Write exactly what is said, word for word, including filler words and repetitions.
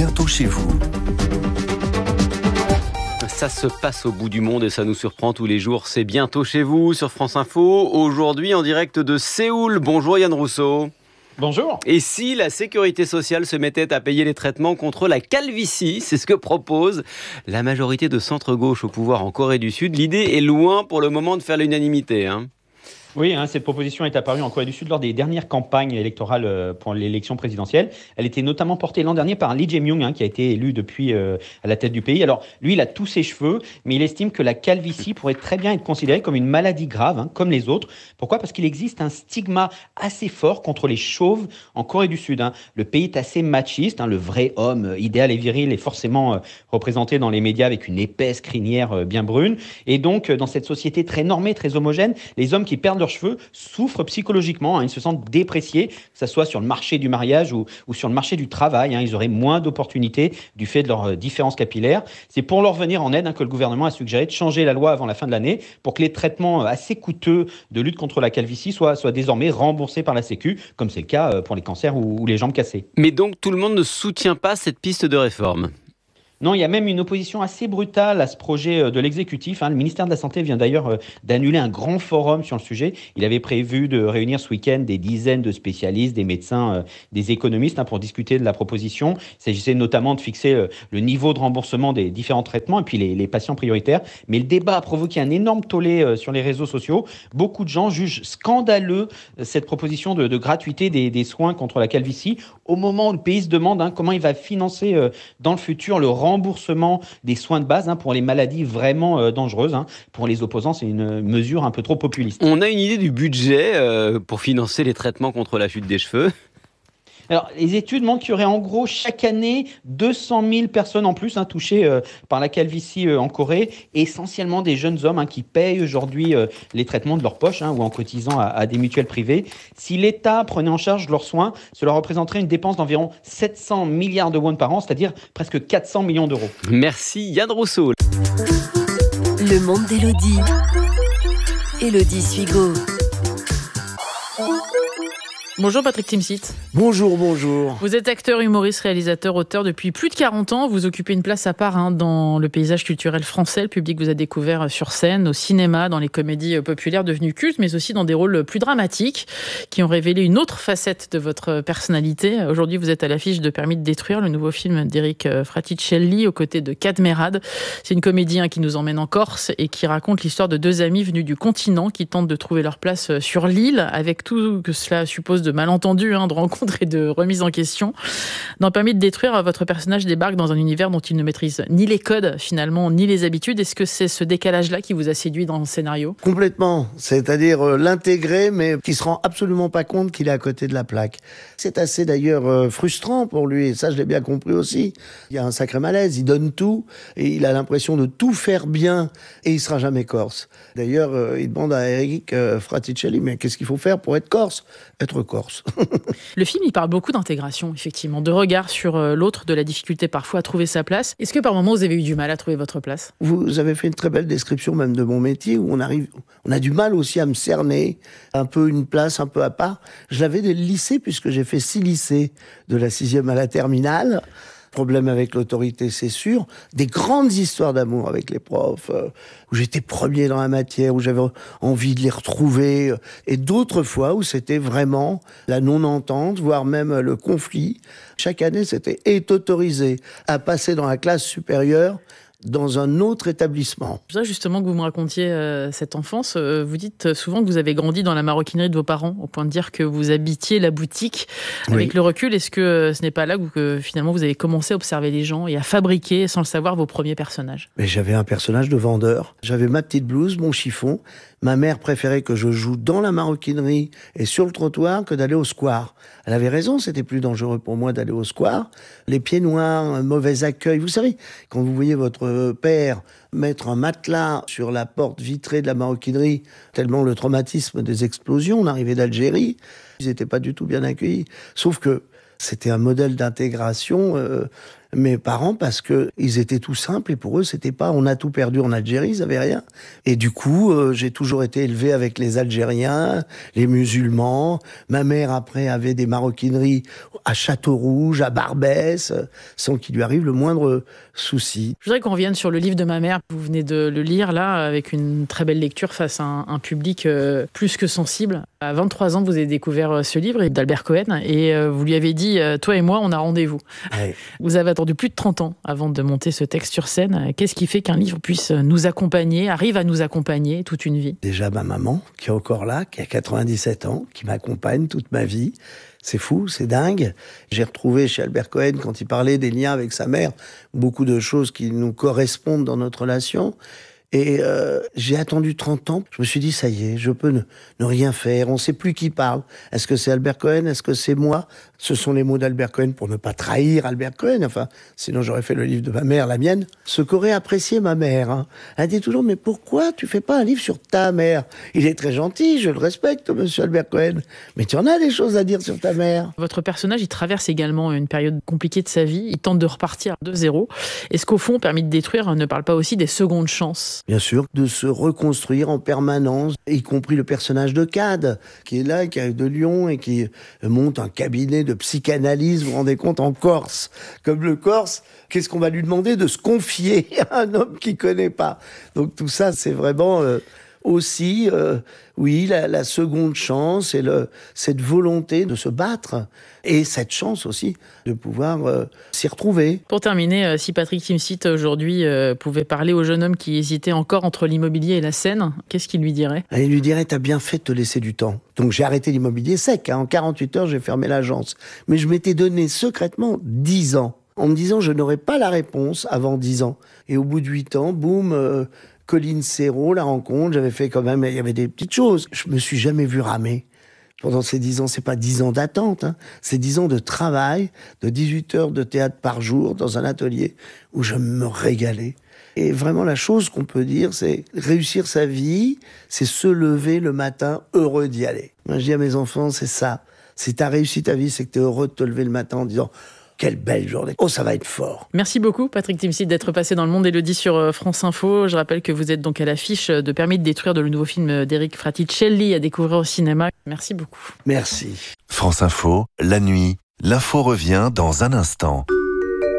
bientôt chez vous. Ça se passe au bout du monde et ça nous surprend tous les jours. C'est bientôt chez vous sur France Info. Aujourd'hui en direct de Séoul. Bonjour Yann Rousseau. Bonjour. Et si la sécurité sociale se mettait à payer les traitements contre la calvitie, c'est ce que propose la majorité de centre-gauche au pouvoir en Corée du Sud. L'idée est loin pour le moment de faire l'unanimité, hein. Oui, hein, cette proposition est apparue en Corée du Sud lors des dernières campagnes électorales euh, pour l'élection présidentielle. Elle était notamment portée l'an dernier par Lee Jae-myung, hein, qui a été élu depuis euh, à la tête du pays. Alors, lui, il a tous ses cheveux, mais il estime que la calvitie pourrait très bien être considérée comme une maladie grave, hein, comme les autres. Pourquoi ? Parce qu'il existe un stigma assez fort contre les chauves en Corée du Sud, hein. Le pays est assez machiste, hein, le vrai homme idéal et viril est forcément euh, représenté dans les médias avec une épaisse crinière euh, bien brune. Et donc, euh, dans cette société très normée, très homogène, les hommes qui perdent leurs cheveux souffrent psychologiquement, hein, ils se sentent dépréciés, que ce soit sur le marché du mariage ou, ou sur le marché du travail, hein, ils auraient moins d'opportunités du fait de leurs euh, différences capillaires. C'est pour leur venir en aide, hein, que le gouvernement a suggéré de changer la loi avant la fin de l'année pour que les traitements assez coûteux de lutte contre la calvitie soient, soient désormais remboursés par la Sécu, comme c'est le cas pour les cancers ou, ou les jambes cassées. Mais donc tout le monde ne soutient pas cette piste de réforme ? Non, il y a même une opposition assez brutale à ce projet de l'exécutif, hein. Le ministère de la Santé vient d'ailleurs d'annuler un grand forum sur le sujet. Il avait prévu de réunir ce week-end des dizaines de spécialistes, des médecins, des économistes, hein, pour discuter de la proposition. Il s'agissait notamment de fixer le niveau de remboursement des différents traitements et puis les, les patients prioritaires. Mais le débat a provoqué un énorme tollé sur les réseaux sociaux. Beaucoup de gens jugent scandaleux cette proposition de, de gratuité des, des soins contre la calvitie au moment où le pays se demande, hein, comment il va financer dans le futur le remboursement remboursement des soins de base, hein, pour les maladies vraiment euh, dangereuses, hein. Pour les opposants, c'est une mesure un peu trop populiste. On a une idée du budget euh, pour financer les traitements contre la chute des cheveux ? Alors, les études montrent qu'il y aurait en gros chaque année deux cent mille personnes en plus, hein, touchées euh, par la calvitie euh, en Corée, essentiellement des jeunes hommes, hein, qui payent aujourd'hui euh, les traitements de leur poche, hein, ou en cotisant à, à des mutuelles privées. Si l'État prenait en charge leurs soins, cela représenterait une dépense d'environ sept cents milliards de won par an, c'est-à-dire presque quatre cents millions d'euros. Merci Yann Rousseau. Le monde d'Élodie. Élodie Suigo. Bonjour Patrick Timsit. Bonjour, bonjour. Vous êtes acteur, humoriste, réalisateur, auteur depuis plus de quarante ans. Vous occupez une place à part, hein, dans le paysage culturel français. Le public vous a découvert sur scène, au cinéma, dans les comédies populaires devenues cultes, mais aussi dans des rôles plus dramatiques qui ont révélé une autre facette de votre personnalité. Aujourd'hui, vous êtes à l'affiche de Permis de détruire, le nouveau film d'Éric Fraticelli aux côtés de Kad Merad. C'est une comédie, hein, qui nous emmène en Corse et qui raconte l'histoire de deux amis venus du continent qui tentent de trouver leur place sur l'île avec tout que cela suppose de malentendus, hein, de rencontres et de remises en question. Dans Permis de détruire, votre personnage débarque dans un univers dont il ne maîtrise ni les codes, finalement, ni les habitudes. Est-ce que c'est ce décalage-là qui vous a séduit dans le scénario ? Complètement. C'est-à-dire euh, l'intégrer, mais qui se rend absolument pas compte qu'il est à côté de la plaque. C'est assez d'ailleurs euh, frustrant pour lui, et ça je l'ai bien compris aussi. Il y a un sacré malaise, il donne tout, et il a l'impression de tout faire bien, et il sera jamais corse. D'ailleurs, euh, il demande à Éric euh, Fraticelli, mais qu'est-ce qu'il faut faire pour être corse ? Être corse. Le film, il parle beaucoup d'intégration, effectivement, de regard sur l'autre, de la difficulté parfois à trouver sa place. Est-ce que par moments, vous avez eu du mal à trouver votre place ? Vous avez fait une très belle description même de mon métier, où on arrive, on a du mal aussi à me cerner, un peu une place un peu à part. Je l'avais dès le lycée, puisque j'ai fait six lycées, de la sixième à la terminale. Problème avec l'autorité, c'est sûr. Des grandes histoires d'amour avec les profs, euh, où j'étais premier dans la matière, où j'avais envie de les retrouver. Et d'autres fois où c'était vraiment la non-entente, voire même le conflit. Chaque année, c'était est autorisé à passer dans la classe supérieure dans un autre établissement. Je voudrais justement que vous me racontiez euh, cette enfance. Euh, vous dites souvent que vous avez grandi dans la maroquinerie de vos parents, au point de dire que vous habitiez la boutique. Avec oui. le recul, est-ce que ce n'est pas là que, que finalement vous avez commencé à observer les gens et à fabriquer, sans le savoir, vos premiers personnages ? Mais j'avais un personnage de vendeur. J'avais ma petite blouse, mon chiffon. Ma mère préférait que je joue dans la maroquinerie et sur le trottoir que d'aller au square. Elle avait raison, c'était plus dangereux pour moi d'aller au square. Les pieds noirs, un mauvais accueil. Vous savez, quand vous voyez votre père mettre un matelas sur la porte vitrée de la maroquinerie, tellement le traumatisme des explosions, on arrivait d'Algérie, ils n'étaient pas du tout bien accueillis. Sauf que c'était un modèle d'intégration euh, mes parents parce que ils étaient tout simples et pour eux c'était pas on a tout perdu en Algérie, ils avaient rien. Et du coup, euh, j'ai toujours été élevé avec les Algériens, les musulmans. Ma mère après avait des maroquineries à Château-Rouge, à Barbès, sans qu'il lui arrive le moindre souci. Je voudrais qu'on revienne sur le livre de ma mère. Vous venez de le lire là avec une très belle lecture face à un, un public euh, plus que sensible. À vingt-trois ans, vous avez découvert ce livre d'Albert Cohen et euh, vous lui avez dit euh, toi et moi, on a rendez-vous. Ouais. Vous avez attendu plus de trente ans avant de monter ce texte sur scène. Qu'est-ce qui fait qu'un livre puisse nous accompagner, arrive à nous accompagner toute une vie? Déjà ma maman, qui est encore là, qui a quatre-vingt-dix-sept ans, qui m'accompagne toute ma vie. C'est fou, c'est dingue. J'ai retrouvé chez Albert Cohen, quand il parlait des liens avec sa mère, beaucoup de choses qui nous correspondent dans notre relation. Et euh, j'ai attendu trente ans. Je me suis dit, ça y est, je peux ne, ne rien faire. On ne sait plus qui parle. Est-ce que c'est Albert Cohen? Est-ce que c'est moi? Ce sont les mots d'Albert Cohen pour ne pas trahir Albert Cohen. Enfin, sinon j'aurais fait le livre de ma mère, la mienne. Ce qu'aurait apprécié ma mère. Hein. Elle dit toujours, mais pourquoi tu fais pas un livre sur ta mère? Il est très gentil, je le respecte, monsieur Albert Cohen. Mais tu en as des choses à dire sur ta mère. Votre personnage, il traverse également une période compliquée de sa vie. Il tente de repartir de zéro. Est-ce qu'au fond, Permis de détruire ne parle pas aussi des secondes chances? Bien sûr, de se reconstruire en permanence, y compris le personnage de Cade, qui est là, qui arrive de Lyon et qui monte un cabinet de psychanalyse, vous vous rendez compte, en Corse. Comme le Corse, qu'est-ce qu'on va lui demander? De se confier à un homme qu'il connaît pas. Donc tout ça, c'est vraiment... Euh, aussi, euh, oui, la, la seconde chance et le, cette volonté de se battre et cette chance aussi de pouvoir euh, s'y retrouver. Pour terminer, euh, si Patrick Timsit aujourd'hui euh, pouvait parler au jeune homme qui hésitait encore entre l'immobilier et la scène, qu'est-ce qu'il lui dirait? Il lui dirait, t'as bien fait de te laisser du temps. Donc j'ai arrêté l'immobilier sec, hein. En quarante-huit heures, j'ai fermé l'agence. Mais je m'étais donné secrètement dix ans, en me disant je n'aurais pas la réponse avant dix ans. Et au bout de huit ans, boum... Euh, Colline Serrault, la rencontre, j'avais fait quand même, il y avait des petites choses. Je me suis jamais vu ramer. Pendant ces dix ans, c'est pas dix ans d'attente, hein. C'est dix ans de travail, de dix-huit heures de théâtre par jour dans un atelier où je me régalais. Et vraiment, la chose qu'on peut dire, c'est réussir sa vie, c'est se lever le matin heureux d'y aller. Moi, je dis à mes enfants, c'est ça. Si t'as réussi ta vie, c'est que t'es heureux de te lever le matin en disant... Quelle belle journée. Oh, ça va être fort. Merci beaucoup, Patrick Timsit, d'être passé dans Le Monde Élodie sur France Info. Je rappelle que vous êtes donc à l'affiche de Permis de détruire, de le nouveau film d'Éric Fraticelli à découvrir au cinéma. Merci beaucoup. Merci. France Info, la nuit, l'info revient dans un instant.